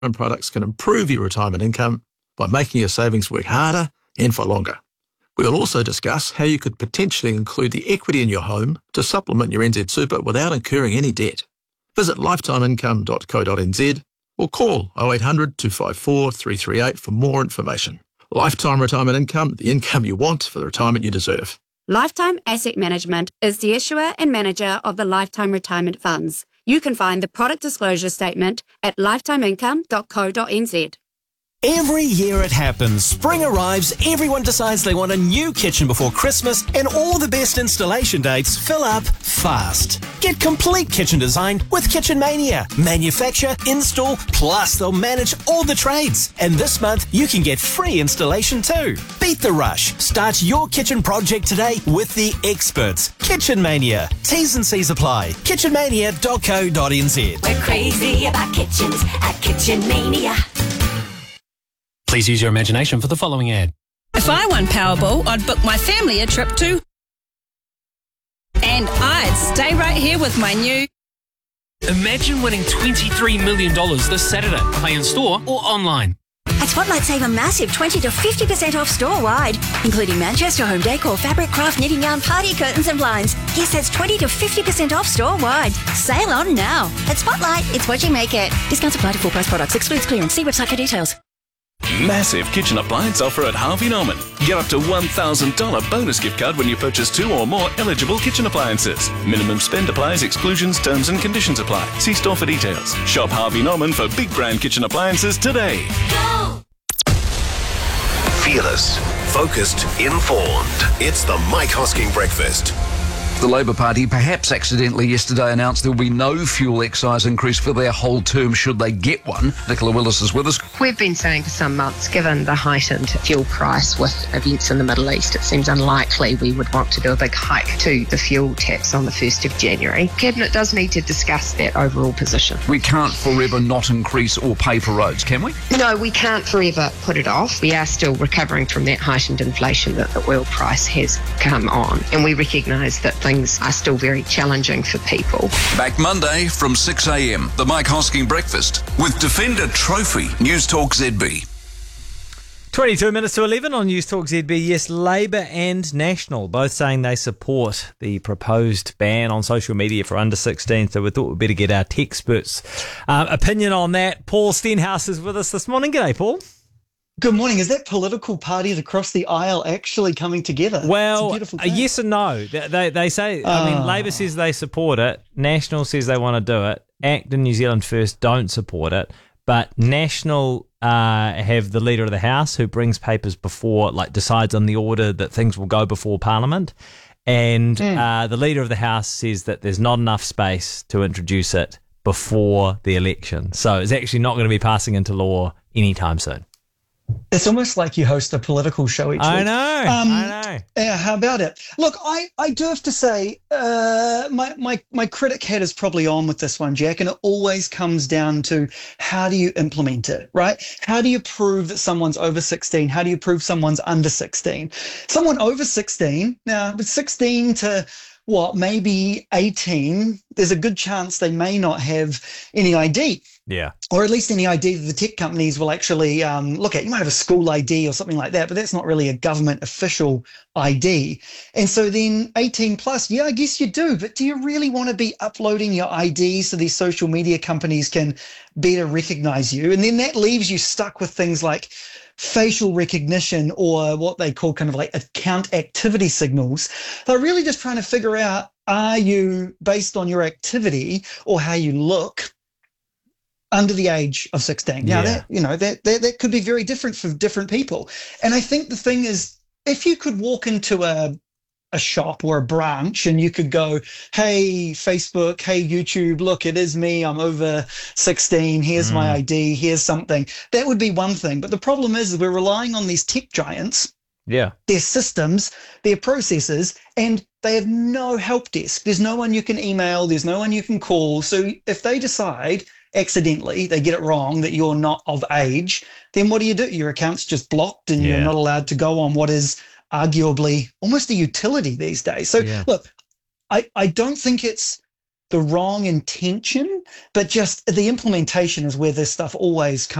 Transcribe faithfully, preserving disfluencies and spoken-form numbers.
products can improve your retirement income by making your savings work harder and for longer. We'll also discuss how you could potentially include the equity in your home to supplement your N Z Super without incurring any debt. Visit lifetime income dot co dot n z or call oh eight hundred, two five four, three three eight for more information. Lifetime Retirement Income, the income you want for the retirement you deserve. Lifetime Asset Management is the issuer and manager of the Lifetime Retirement Funds. You can find the product disclosure statement at lifetime income dot co dot n z. Every year it happens. Spring arrives, everyone decides they want a new kitchen before Christmas, and all the best installation dates fill up fast. Get complete kitchen design with Kitchen Mania. Manufacture, install, plus they'll manage all the trades. And this month, you can get free installation too. Beat the rush. Start your kitchen project today with the experts. Kitchen Mania. T's and C's apply. kitchen mania dot co dot n z. We're crazy about kitchens at Kitchen Mania. Please use your imagination for the following ad. If I won Powerball, I'd book my family a trip to... And I'd stay right here with my new... Imagine winning twenty-three million dollars this Saturday. Play in store or online. At Spotlight, save a massive twenty to fifty percent off store-wide, including Manchester home decor, fabric, craft, knitting yarn, party curtains and blinds. Yes, that's twenty to fifty percent off store-wide. Sail on now. At Spotlight, it's what you make it. Discounts apply to full-price products. Excludes clearance. See website for details. Massive kitchen appliance offer at Harvey Norman. Get up to one thousand dollars bonus gift card when you purchase two or more eligible kitchen appliances. Minimum spend applies, exclusions, terms and conditions apply. See store for details. Shop Harvey Norman for big brand kitchen appliances today. Go! Fearless, focused, informed. It's the Mike Hosking Breakfast. The Labour Party perhaps accidentally yesterday announced there will be no fuel excise increase for their whole term should they get one. Nicola Willis is with us. We've been saying for some months, given the heightened fuel price with events in the Middle East, it seems unlikely we would want to do a big hike to the fuel tax on the first of January. Cabinet does need to discuss that overall position. We can't forever not increase or pay for roads, can we? No, we can't forever put it off. We are still recovering from that heightened inflation that the oil price has come on, and we recognise that things are still very challenging for people. Back Monday from six a.m. The Mike Hosking Breakfast with Defender Trophy, News Talk Z B. twenty-two minutes to eleven on News Talk Z B. Yes, Labour and National both saying they support the proposed ban on social media for under sixteen, so we thought we'd better get our tech experts' um, opinion on that. Paul Stenhouse is with us this morning. G'day, Paul. Good morning. Is that political parties across the aisle actually coming together? Well, a yes and no. They, they, they say, I mean, Oh. Labour says they support it. National says they want to do it. ACT and New Zealand First don't support it. But National uh, have the Leader of the House who brings papers before, like decides on the order that things will go before Parliament. And Mm. uh, the Leader of the House says that there's not enough space to introduce it before the election. So it's actually not going to be passing into law anytime soon. It's almost like you host a political show each I week. know, Um, I know. Yeah, how about it? Look, I, I do have to say, uh, my, my, my critic hat is probably on with this one, Jack, and it always comes down to how do you implement it, right? How do you prove that someone's over sixteen? How do you prove someone's under sixteen? Someone over sixteen, now, with sixteen to what, maybe eighteen, there's a good chance they may not have any I D. Yeah. Or at least any I D that the tech companies will actually um, look at. You might have a school I D or something like that, but that's not really a government official I D. And so then eighteen plus, yeah, I guess you do, but do you really want to be uploading your I D so these social media companies can better recognize you? And then that leaves you stuck with things like facial recognition or what they call kind of like account activity signals. They're really just trying to figure out, are you, based on your activity or how you look, under the age of sixteen. Now, Yeah. that, you know, that, that that could be very different for different people. And I think the thing is, if you could walk into a a shop or a branch and you could go, hey, Facebook, hey, YouTube, look, it is me. I'm over sixteen. Here's Mm. my I D. Here's something. That would be one thing. But the problem is, is we're relying on these tech giants, Yeah. their systems, their processes, and they have no help desk. There's no one you can email. There's no one you can call. So if they decide accidentally, they get it wrong, that you're not of age, then what do you do? Your account's just blocked and Yeah. you're not allowed to go on what is arguably almost a utility these days. So Yeah. look, I, I don't think it's the wrong intention, but just the implementation is where this stuff always comes.